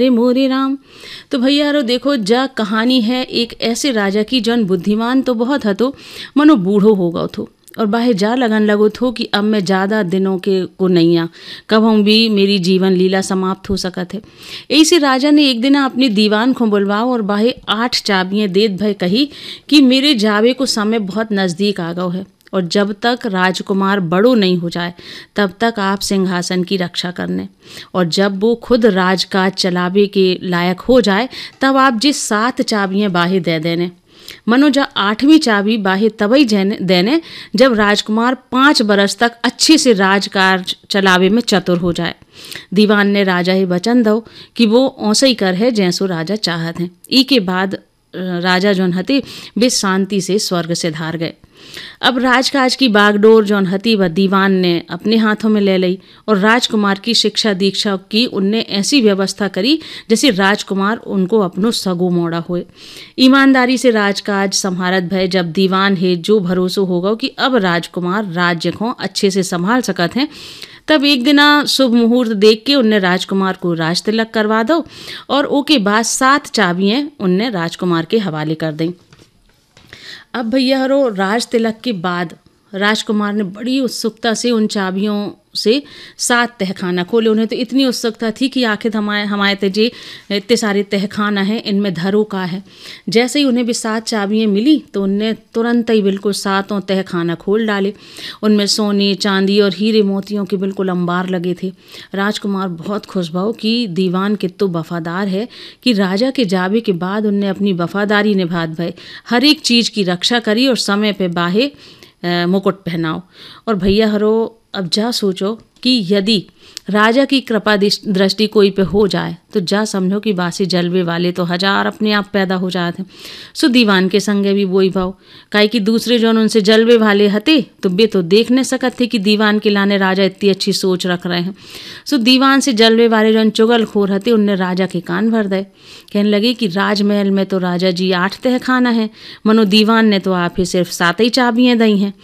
रे मोरे राम। तो भैया रो देखो जा कहानी है एक ऐसे राजा की जौन बुद्धिमान तो बहुत हतो मनो बूढ़ो हो गओ थो और बाहे जा लगन लगो थो कि अब मैं ज़्यादा दिनों के को नहीं आ कब हम भी मेरी जीवन लीला समाप्त हो सकत है। ऐसे राजा ने एक दिन अपनी दीवान को बुलवाओ और बाहे 8 चाबियाँ देत भय कही कि मेरे जावे को समय बहुत नज़दीक आ गओ है और जब तक राजकुमार बड़ो नहीं हो जाए तब तक आप सिंहासन की रक्षा करने और जब वो खुद राजकाज चलावे के लायक हो जाए तब आप जिस 7 चाबियाँ बाहे दे देने मनो जा 8वीं चाबी बाहे तबई देने जब राजकुमार 5 बरस तक अच्छे से राजकाज चलावे में चतुर हो जाए। दीवान ने राजा ही वचन दो कि वो औसे ही कर है जैसो राजा चाहत हैं। ई के बाद राजा जौन हते वे शांति से स्वर्ग से धार गए। अब राजकाज की बागडोर जौन हती वह दीवान ने अपने हाथों में ले ली और राजकुमार की शिक्षा दीक्षा की उनने ऐसी व्यवस्था करी जैसे राजकुमार उनको अपनो सगो मोड़ा हुए। ईमानदारी से राजकाज संभारत भय जब दीवान है जो भरोसो होगा कि अब राजकुमार राज्य को अच्छे से संभाल सकत हैं तब एक दिना शुभ मुहूर्त देख के उनने राजकुमार को राज तिलक करवा दो और ओके बाद 7 चाबियाँ उनने राजकुमार के हवाले कर दी। अब भैया रो राज तिलक के बाद राजकुमार ने बड़ी उत्सुकता से उन चाबियों से 7 तहखाना खोले। उन्हें तो इतनी उत्सुकता थी कि आखिर हमारे तजे इतने सारे तहखाना हैं इनमें धरो का है। जैसे ही उन्हें भी 7 चाबियाँ मिली तो उनने तुरंत ही बिल्कुल 7 तहखाना खोल डाले। उनमें सोने चांदी और हीरे मोतियों के बिल्कुल अंबार लगे थे। राजकुमार बहुत खुश भाव कि दीवान कितो वफादार है कि राजा के जावे के बाद उनने अपनी वफादारी निभात भय हर एक चीज़ की रक्षा करी और समय पे बाहे मुकुट पहनाओ। और भैया हरो अब जा सोचो कि यदि राजा की कृपा दृष्टि कोई पे हो जाए तो जा समझो कि बासी जलवे वाले तो 1000 अपने आप पैदा हो जाते हैं। सो दीवान के संगे भी वही भाव काहे कि दूसरे जौन उनसे जलवे वाले हते तो बे तो देख नहीं सकत थे कि दीवान के लाने राजा इतनी अच्छी सोच रख रहे हैं। सो दीवान से जलवे वाले जौन चुगलखोर हते उनने राजा के कान भर दे। कहने लगे कि राजमहल में तो राजा जी 8 तहखाना है मनो दीवान ने तो आप ही सिर्फ 7 ही चाबियाँ दी हैं।